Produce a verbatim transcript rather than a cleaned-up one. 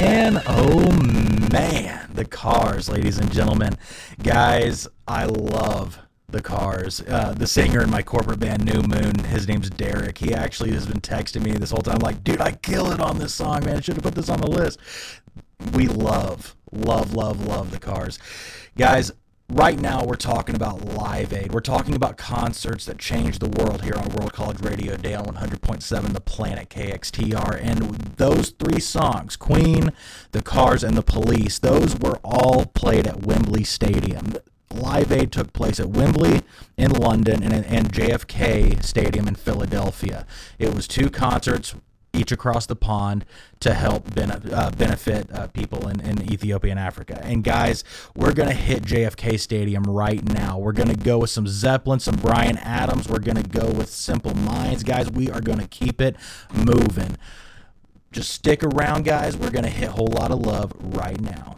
man, oh man, the Cars, ladies and gentlemen. Guys, I love the Cars. Uh, the singer in my corporate band, New Moon, his name's Derek. He actually has been texting me this whole time like, dude, I kill it on this song, man. I should have put this on the list. We love, love, love, love the Cars. Guys, right now we're talking about Live Aid. We're talking about concerts that changed the world here on World College Radio, Day on one hundred point seven, The Planet, K X T R. And those three songs, Queen, the Cars, and the Police, those were all played at Wembley Stadium. Live Aid took place at Wembley in London and, and J F K Stadium in Philadelphia. It was two concerts, each across the pond, to help bene- uh, benefit uh, people in, in Ethiopia and Africa. And guys, we're going to hit J F K Stadium right now. We're going to go with some Zeppelin, some Bryan Adams. We're going to go with Simple Minds. Guys, we are going to keep it moving. Just stick around, guys. We're going to hit Whole Lot of Love right now.